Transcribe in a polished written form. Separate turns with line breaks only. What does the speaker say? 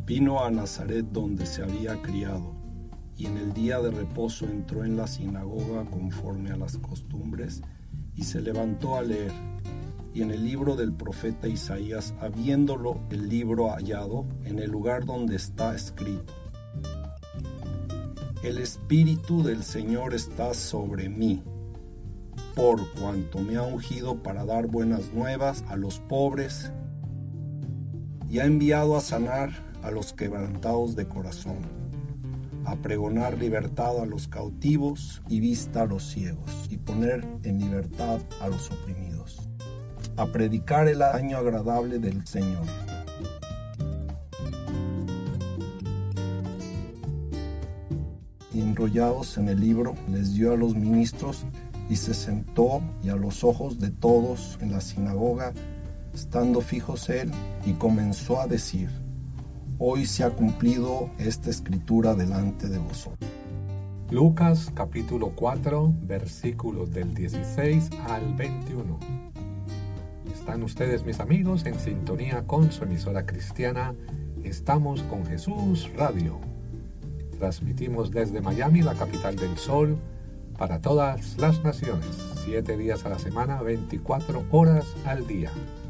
Vino a Nazaret donde se había criado, y en el día de reposo entró en la sinagoga conforme a las costumbres, y se levantó a leer. Y en el libro del profeta Isaías, habiéndolo el libro hallado en el lugar donde está escrito: El Espíritu del Señor está sobre mí, por cuanto me ha ungido para dar buenas nuevas a los pobres, y ha enviado a sanar a los quebrantados de corazón, a pregonar libertad a los cautivos y vista a los ciegos, y poner en libertad a los oprimidos, a predicar el año agradable del Señor. Y enrollados en el libro, les dio a los ministros, y se sentó, y a los ojos de todos en la sinagoga, estando fijos él, y comenzó a decir: Hoy se ha cumplido esta escritura delante de vosotros.
Lucas capítulo 4, versículos del 16 al 21. Están ustedes, mis amigos, en sintonía con su emisora cristiana Estamos con Jesús Radio. Transmitimos desde Miami, la capital del sol, para todas las naciones, 7 días a la semana, 24 horas al día.